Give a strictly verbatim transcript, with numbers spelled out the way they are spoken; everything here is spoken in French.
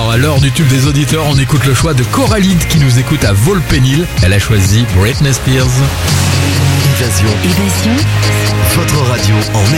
Alors, à l'heure du tube des auditeurs, on écoute le choix de Coralie qui nous écoute à Volpénil. Elle a choisi Britney Spears. Évasion. Évasion. Votre radio en